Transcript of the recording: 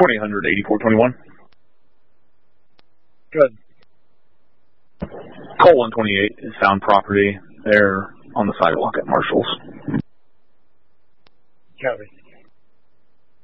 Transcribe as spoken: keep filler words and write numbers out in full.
twenty hundred eighty-four twenty-one. Good. Call one twenty-eight is found property. They're on the sidewalk at Marshall's. Copy.